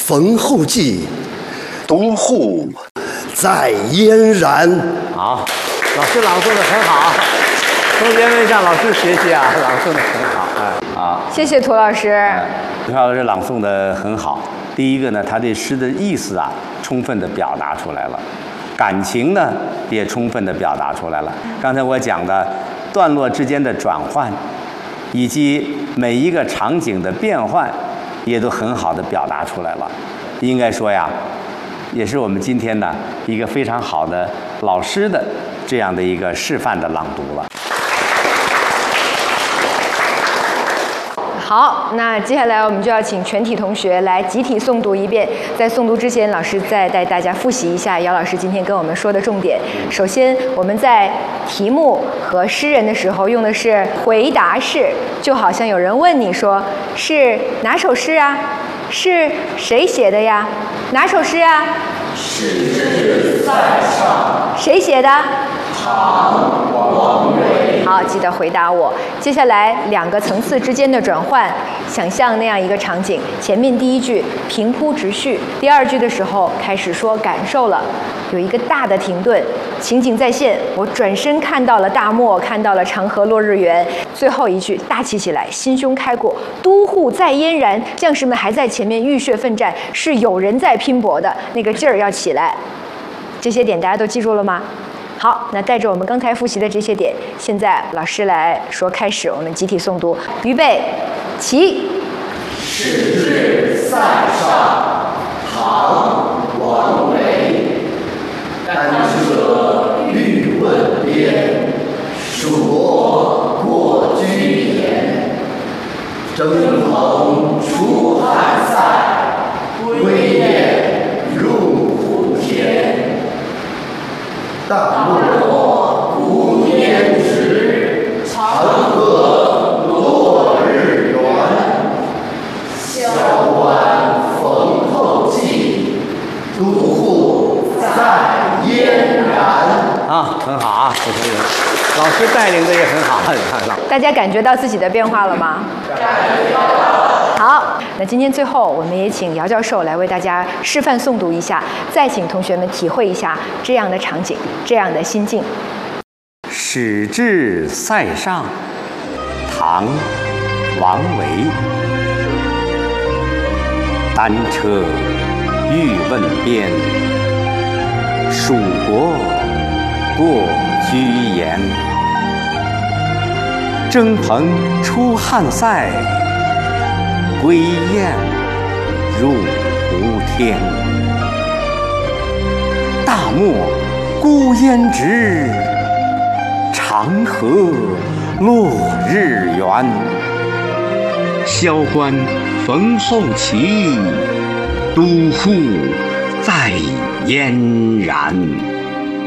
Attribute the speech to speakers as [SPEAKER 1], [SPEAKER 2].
[SPEAKER 1] 逢候骑，都护在嫣然。
[SPEAKER 2] 好，老师朗诵的很好，同学们向老师学习啊，朗诵的很好。好，
[SPEAKER 3] 谢谢涂老师。
[SPEAKER 2] 涂老师朗诵的很好。第一个呢，他对诗的意思啊，充分的表达出来了，感情呢也充分的表达出来了。刚才我讲的段落之间的转换，以及每一个场景的变换，也都很好的表达出来了。应该说呀，也是我们今天呢一个非常好的老师的这样的一个示范的朗读了。
[SPEAKER 3] 好，那接下来我们就要请全体同学来集体诵读一遍。在诵读之前，老师再带大家复习一下姚老师今天跟我们说的重点。首先，我们在题目和诗人的时候用的是回答式，就好像有人问你说是哪首诗啊？是谁写的呀？哪首诗啊？
[SPEAKER 4] 是至塞上。
[SPEAKER 3] 谁写的？
[SPEAKER 4] 唐王维。
[SPEAKER 3] 好，记得回答我。接下来两个层次之间的转换，想象那样一个场景：前面第一句平铺直叙，第二句的时候开始说感受了，有一个大的停顿，情景再现。我转身看到了大漠，看到了长河落日圆。最后一句大气起来，心胸开阔，都护在嫣然，将士们还在前面浴血奋战，是有人在拼搏的，那个劲儿要起来。这些点大家都记住了吗？好，那带着我们刚才复习的这些点，现在老师来说开始，我们集体诵读，预备，起。
[SPEAKER 4] 是至塞上，唐王维。丹车欲问边，属我过居延。征蓬出汉塞，归雁入胡田。大漠孤烟直，长河落日圆。萧关逢候骑，都护在嫣然。
[SPEAKER 2] 啊，很好啊，这同学，老师带领的也很好，你看看。
[SPEAKER 3] 大家感觉到自己的变化了吗？
[SPEAKER 4] 感觉到了。
[SPEAKER 3] 好，那今天最后我们也请姚教授来为大家示范诵读一下，再请同学们体会一下这样的场景，这样的心境。
[SPEAKER 2] 始至塞上，唐，王维。单车欲问边，属国过居延。征蓬出汉塞，归雁入胡天。大漠孤烟直，长河落日圆。萧关逢候骑，都护在嫣然。